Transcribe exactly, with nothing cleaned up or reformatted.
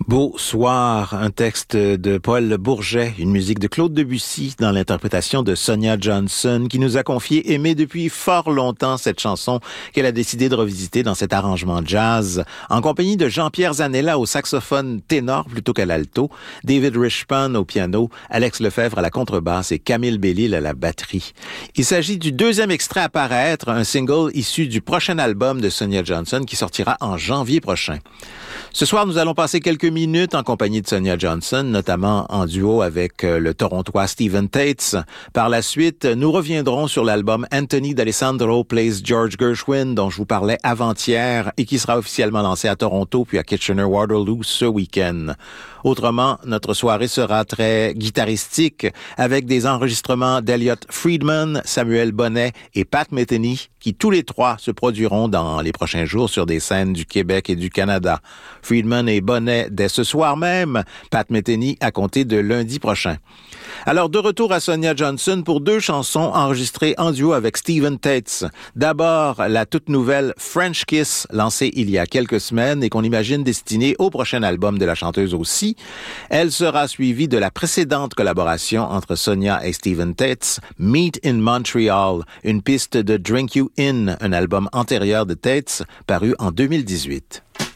Beau soir, un texte de Paul Bourget, une musique de Claude Debussy dans l'interprétation de Sonia Johnson qui nous a confié aimer depuis fort longtemps cette chanson qu'elle a décidé de revisiter dans cet arrangement jazz en compagnie de Jean-Pierre Zanella au saxophone ténor plutôt qu'à l'alto, David Richman au piano, Alex Lefebvre à la contrebasse et Camille Bellil à la batterie. Il s'agit du deuxième extrait à paraître, un single issu du prochain album de Sonia Johnson qui sortira en janvier prochain. Ce soir, nous allons passer quelques minutes en compagnie de Sonia Johnson, notamment en duo avec le Torontois Stephen Taitz. Par la suite, nous reviendrons sur l'album Anthony D'Alessandro Plays George Gershwin, dont je vous parlais avant-hier et qui sera officiellement lancé à Toronto puis à Kitchener-Waterloo ce week-end. Autrement, notre soirée sera très guitaristique avec des enregistrements d'Elliott Friedman, Samuel Bonnet et Pat Metheny qui tous les trois se produiront dans les prochains jours sur des scènes du Québec et du Canada. Friedman et Bonnet dès ce soir même, Pat Metheny à compter de lundi prochain. Alors, de retour à Sonia Johnson pour deux chansons enregistrées en duo avec Stephen Taitz. D'abord, la toute nouvelle French Kiss, lancée il y a quelques semaines et qu'on imagine destinée au prochain album de la chanteuse aussi. Elle sera suivie de la précédente collaboration entre Sonia et Stephen Taitz, Meet in Montreal, une piste de Drink You In, un album antérieur de Taitz, paru en deux mille dix-huit.